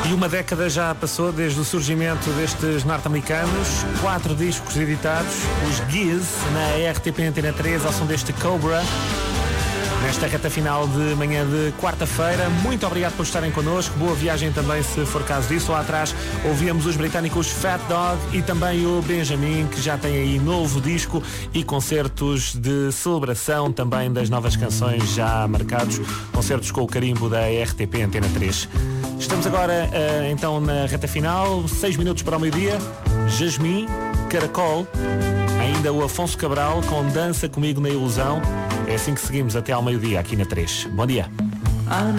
E uma década já passou desde o surgimento destes norte-americanos. 4 discos editados, os Giz, na RTP Antena 3, ao som deste Cobra. Nesta reta final de manhã de quarta-feira, muito obrigado por estarem connosco. Boa viagem também, se for caso disso. Lá atrás ouvíamos os britânicos Fat Dog e também o Benjamin, que já tem aí novo disco e concertos de celebração também das novas canções já marcados. Concertos com o carimbo da RTP Antena 3. Estamos agora então na reta final, 6 minutos para o meio-dia. Jasmine, Caracol, ainda o Afonso Cabral com Dança Comigo na Ilusão. É assim que seguimos até ao meio-dia aqui na 3. Bom dia.